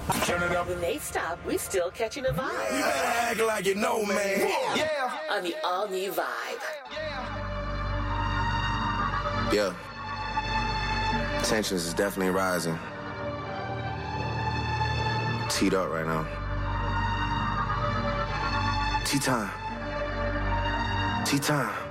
Turn it up. When they stop, we still catching a vibe. You better act like you know, man. Yeah. On the all-new Vibe. Yeah. Tensions is definitely rising. Teed up right now. Tea time. Tea time.